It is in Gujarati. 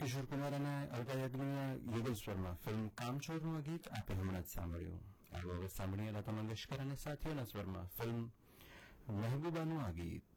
કિશોર કુમાર અને અલ્કા યાજ્ઞિકના યુગલ સ્વરમાં ફિલ્મ કામચોરનું આ ગીત આપે હમણાં જ સાંભળ્યું. આગળ સાંભળીએ લતા મંગેશકર અને સાથીઓના સ્વરમાં ફિલ્મ મહેબૂબાનું આ ગીત.